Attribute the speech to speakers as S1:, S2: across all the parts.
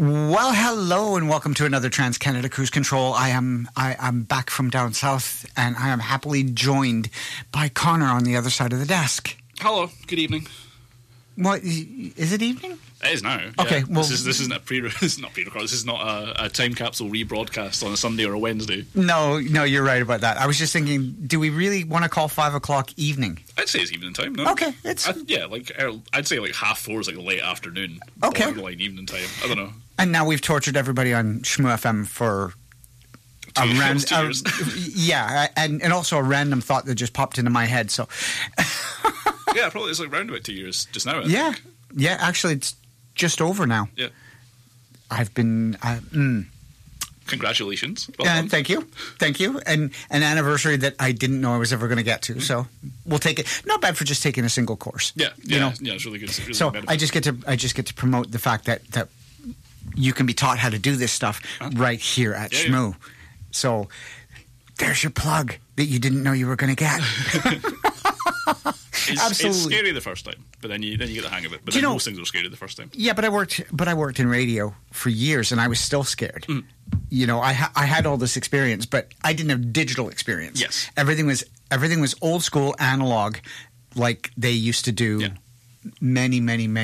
S1: Well, hello and welcome to another TransCanada Cruise Control. I'm back from down south, and I am happily joined by Connor on the other side of the desk.
S2: Hello, good evening.
S1: What is it? Evening?
S2: It is now.
S1: Okay,
S2: yeah.
S1: well,
S2: this isn't a this is not pre-record. This is not a time capsule rebroadcast on a Sunday or a Wednesday.
S1: No, you're right about that. I was just thinking, do we really want to call 5 o'clock evening?
S2: I'd say it's evening time. No.
S1: Okay, it's
S2: I'd say like 4:30 is like late afternoon.
S1: Okay,
S2: borderline evening time. I don't know.
S1: And now we've tortured everybody on Shmoo FM for a random, yeah, and also a random thought that just popped into my head. So,
S2: yeah, probably it's like round about 2 years just now. I think.
S1: Yeah. Actually, it's just over now.
S2: Yeah,
S1: I've been.
S2: Congratulations. Well
S1: thank you, and an anniversary that I didn't know I was ever going to get to. So we'll take it. Not bad for just taking a single course.
S2: Yeah, it's really good. It's really
S1: so
S2: good
S1: I just get to promote the fact that you can be taught how to do this stuff right here at Shmoo.
S2: Yeah.
S1: So there's your plug that you didn't know you were going to get. Absolutely.
S2: It's scary the first time, but then you get the hang of it. But most things are scary the first time.
S1: Yeah, but I worked in radio for years, and I was still scared. Mm. You know, I had all this experience, but I didn't have digital experience.
S2: Yes,
S1: everything was old school analog, like they used to do many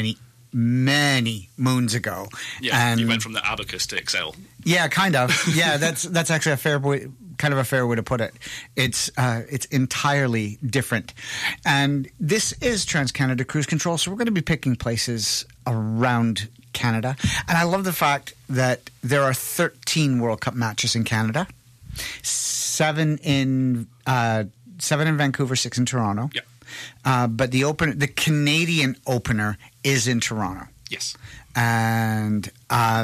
S1: moons ago.
S2: Yeah, and you went from the Abacus to Excel.
S1: Yeah, kind of. Yeah, that's actually a fair way to put it. It's entirely different. And this is TransCanada Cruise Control, so we're going to be picking places around Canada. And I love the fact that there are 13 World Cup matches in Canada, 7 in Vancouver, 6 in Toronto.
S2: Yeah.
S1: But the Canadian opener is in Toronto.
S2: Yes.
S1: And I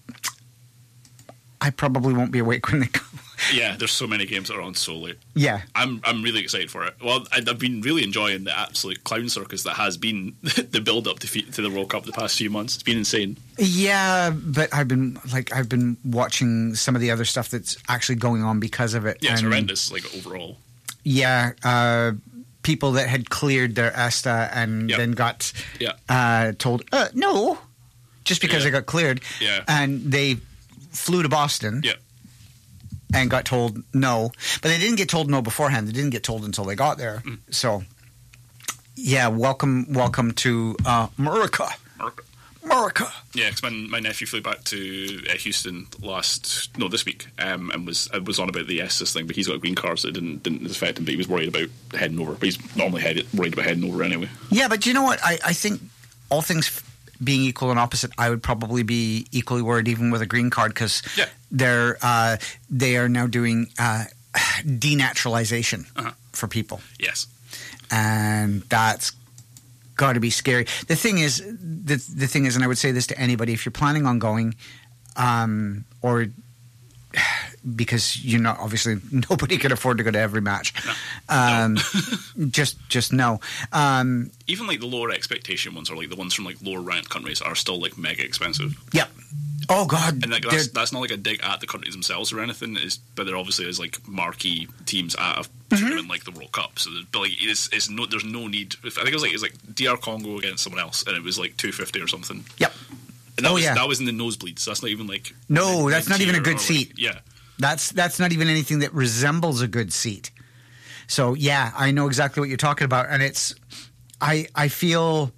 S1: probably won't be awake when they go.
S2: Yeah, there's so many games that are on so late.
S1: Yeah.
S2: I'm really excited for it. Well, I've been really enjoying the absolute clown circus that has been the build-up to the World Cup the past few months. It's been insane.
S1: Yeah, but I've been watching some of the other stuff that's actually going on because of it.
S2: Yeah, it's horrendous, like, overall.
S1: Yeah, people that had cleared their ESTA and then got told, no, just because they got cleared.
S2: Yeah.
S1: And they flew to Boston.
S2: Yeah.
S1: And got told no. But they didn't get told no beforehand. They didn't get told until they got there. Mm. So, yeah, welcome to America. Yeah,
S2: because my nephew flew back to Houston this week, and was on about the ESTA thing, but he's got a green card, so it didn't affect him, but he was worried about heading over. But he's normally worried about heading over anyway.
S1: Yeah, but you know what? I think all things being equal and opposite, I would probably be equally worried even with a green card, because they are now doing denaturalization for people.
S2: Yes.
S1: And that's got to be scary. The thing is, and I would say this to anybody, if you're planning on going, or because obviously nobody can afford to go to every match. No. Just no.
S2: Even like the lower expectation ones, or like the ones from like lower ranked countries, are still like mega expensive.
S1: Yep. Oh God.
S2: And that's not like a dig at the countries themselves or anything. But there obviously is like marquee teams at a tournament like the World Cup. So there's no need. I think it was like DR Congo against someone else, and it was like $250 or something.
S1: Yep.
S2: And that was in the nosebleeds. So that's not even like
S1: that's not even a good seat.
S2: Yeah.
S1: That's not even anything that resembles a good seat. So yeah, I know exactly what you're talking about, and it's I feel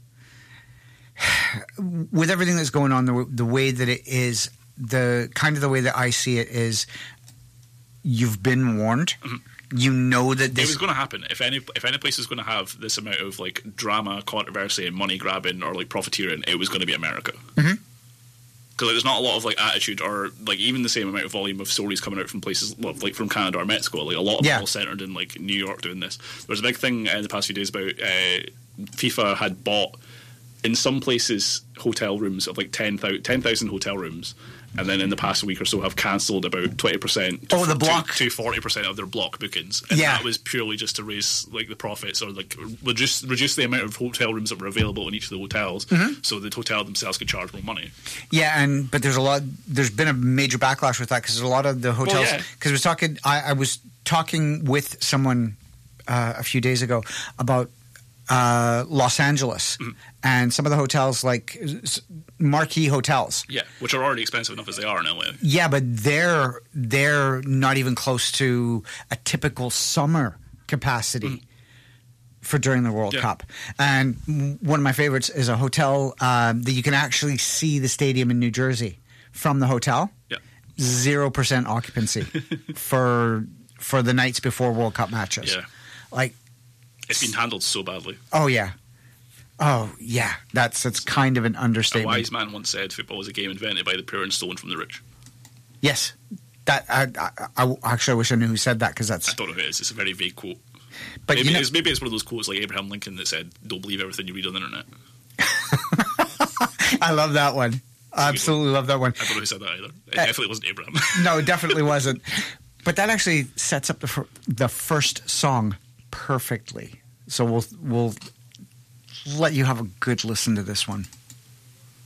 S1: with everything that's going on, the way that it is, the way that I see it is, you've been warned. Mm-hmm. You know that this
S2: it was going to happen. If any place is going to have this amount of like drama, controversy, and money grabbing or like profiteering, it was going to be America. Mm-hmm. Because there's not a lot of like attitude or like even the same amount of volume of stories coming out from places like from Canada or Mexico. Like a lot of people centered in like New York doing this. There was a big thing in the past few days about FIFA had bought in some places hotel rooms of like 10,000 hotel rooms, and then in the past week or so have cancelled about 20% to 40% of their block bookings. And that was purely just to raise like the profits or like reduce the amount of hotel rooms that were available in each of the hotels, so the hotel themselves could charge more money. Yeah,
S1: but there's been a major backlash with that, because a lot of the hotels, because I was talking with someone a few days ago about Los Angeles, and some of the hotels like marquee hotels.
S2: Yeah, which are already expensive enough as they are in LA.
S1: Yeah, but they're not even close to a typical summer capacity for during the World Cup. And one of my favorites is a hotel that you can actually see the stadium in New Jersey from the hotel.
S2: Yeah.
S1: 0% occupancy for the nights before World Cup matches.
S2: Yeah.
S1: Like,
S2: it's been handled so badly.
S1: Oh yeah. That's kind of an understatement.
S2: A wise man once said, "Football was a game invented by the poor and stolen from the rich."
S1: Yes, that I actually wish I knew who said that, because that's.
S2: I don't know who it is. It's a very vague quote.
S1: But
S2: maybe it's one of those quotes like Abraham Lincoln that said, "Don't believe everything you read on the internet."
S1: I love that one. I absolutely love that one.
S2: I don't know who said that either. It definitely wasn't Abraham.
S1: No, it definitely wasn't. But that actually sets up the first song perfectly. So we'll let you have a good listen to this one.